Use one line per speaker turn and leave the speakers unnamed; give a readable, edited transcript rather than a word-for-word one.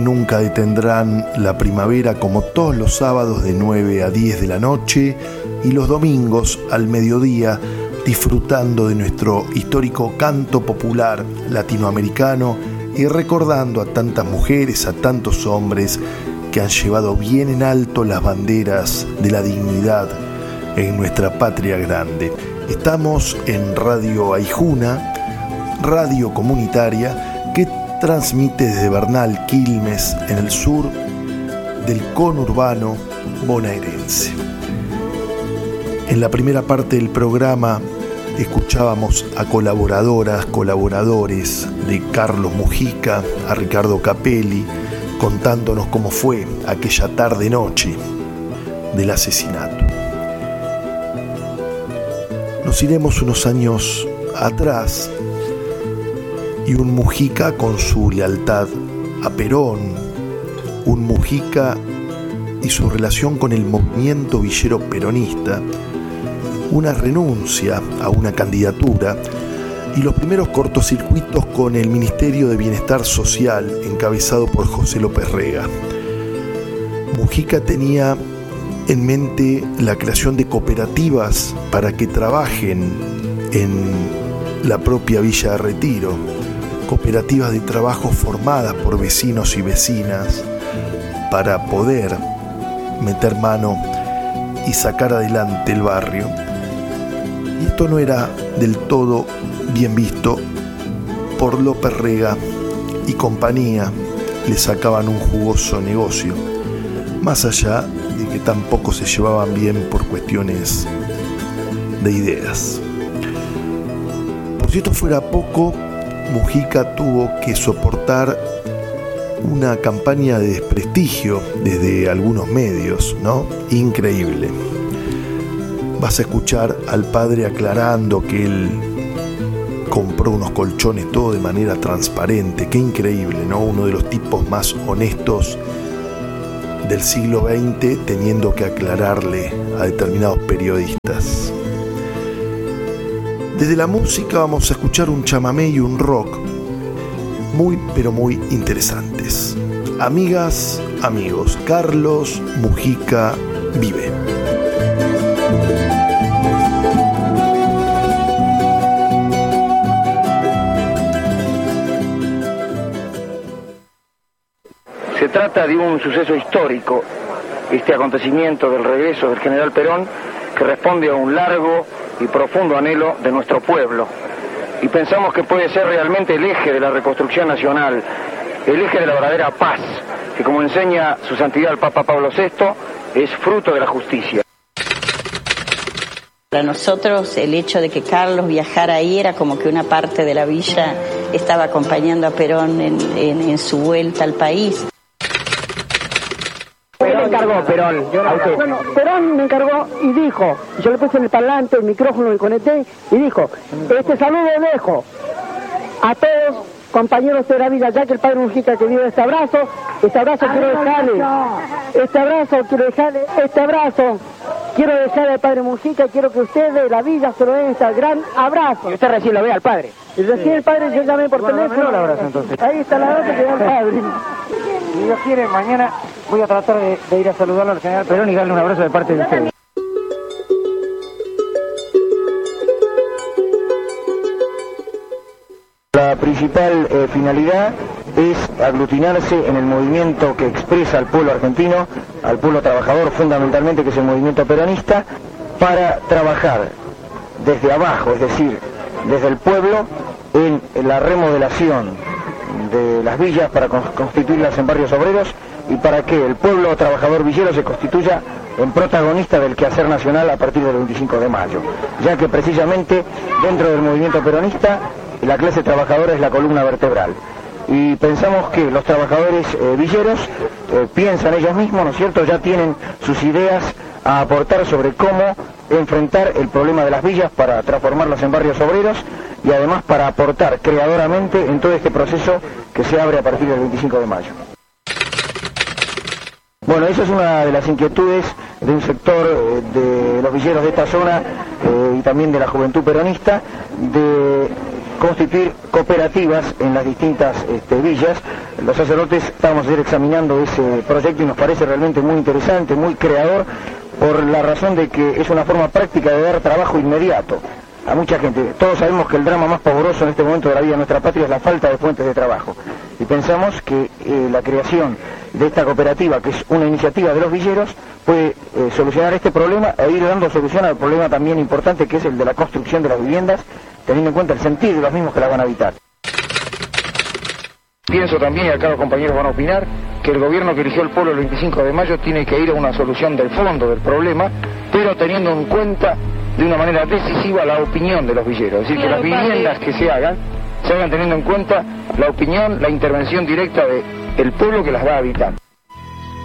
Nunca detendrán la primavera, como todos los sábados de 9 a 10 de la noche y los domingos al mediodía, disfrutando de nuestro histórico canto popular latinoamericano y recordando a tantas mujeres, a tantos hombres que han llevado bien en alto las banderas de la dignidad en nuestra patria grande. Estamos en Radio Aijuna, radio comunitaria que transmite desde Bernal, Quilmes, en el sur del conurbano bonaerense. En la primera parte del programa escuchábamos a colaboradores de Carlos Mujica, a Ricardo Capelli, contándonos cómo fue aquella tarde-noche del asesinato. Nos iremos unos años atrás y un Mujica con su lealtad a Perón, un Mujica y su relación con el movimiento villero peronista, una renuncia a una candidatura y los primeros cortocircuitos con el Ministerio de Bienestar Social encabezado por José López Rega. Mujica tenía en mente la creación de cooperativas para que trabajen en la propia Villa de Retiro, cooperativas de trabajo formadas por vecinos y vecinas para poder meter mano y sacar adelante el barrio. Y esto no era del todo bien visto por López Rega y compañía. Le sacaban un jugoso negocio, más allá de que tampoco se llevaban bien por cuestiones de ideas. Por si esto fuera poco, Mujica tuvo que soportar una campaña de desprestigio desde algunos medios, ¿no? Increíble. Vas a escuchar al padre aclarando que él compró unos colchones todo de manera transparente. Qué increíble, ¿no? Uno de los tipos más honestos del siglo XX teniendo que aclararle a determinados periodistas. Desde la música vamos a escuchar un chamamé y un rock muy pero muy interesantes. Amigas, amigos, Carlos Mujica vive.
Se trata de un suceso histórico, este acontecimiento del regreso del general Perón, que responde a un largo y profundo anhelo de nuestro pueblo. Y pensamos que puede ser realmente el eje de la reconstrucción nacional, el eje de la verdadera paz, que como enseña su santidad el Papa Pablo VI, es fruto de la justicia.
Para nosotros el hecho de que Carlos viajara ahí era como que una parte de la villa estaba acompañando a Perón en su vuelta al país.
¿Qué le encargó Perón a usted? Bueno, Perón me encargó y dijo, yo le puse en el parlante, el micrófono, me conecté y dijo, este saludo dejo a todos compañeros de la vida, ya que el padre Mujica que dio este abrazo quiero dejarle al padre Mujica, quiero que usted de la villa se lo den este gran abrazo.
Y usted recién lo ve al padre.
Y recién el padre, yo llamé por teléfono.
El abrazo, entonces.
Ahí está el abrazo que da el padre.
Si Dios quiere, mañana voy a tratar de ir a saludarlo al general Perón y darle un abrazo de parte de ustedes. La principal finalidad es aglutinarse en el movimiento que expresa al pueblo argentino, al pueblo trabajador fundamentalmente, que es el movimiento peronista, para trabajar desde abajo, es decir, desde el pueblo, en la remodelación de las villas para constituirlas en barrios obreros y para que el pueblo trabajador villero se constituya en protagonista del quehacer nacional a partir del 25 de mayo, ya que precisamente dentro del movimiento peronista la clase trabajadora es la columna vertebral. Y pensamos que los trabajadores villeros piensan ellos mismos, ¿no es cierto?, ya tienen sus ideas a aportar sobre cómo enfrentar el problema de las villas para transformarlas en barrios obreros y además para aportar creadoramente en todo este proceso que se abre a partir del 25 de mayo. Bueno, esa es una de las inquietudes de un sector de los villeros de esta zona y también de la juventud peronista, de constituir cooperativas en las distintas villas. Los sacerdotes estábamos ayer examinando ese proyecto y nos parece realmente muy interesante, muy creador, por la razón de que es una forma práctica de dar trabajo inmediato a mucha gente. Todos sabemos que el drama más pavoroso en este momento de la vida de nuestra patria es la falta de fuentes de trabajo. Y pensamos que la creación de esta cooperativa, que es una iniciativa de los villeros, puede solucionar este problema e ir dando solución al problema también importante que es el de la construcción de las viviendas, teniendo en cuenta el sentido de los mismos que las van a habitar. Pienso también, y acá los compañeros van a opinar, que el gobierno que eligió el pueblo el 25 de mayo tiene que ir a una solución del fondo del problema, pero teniendo en cuenta de una manera decisiva la opinión de los villeros. Es decir, que las viviendas que se hagan teniendo en cuenta la opinión, la intervención directa del pueblo que las va a habitar.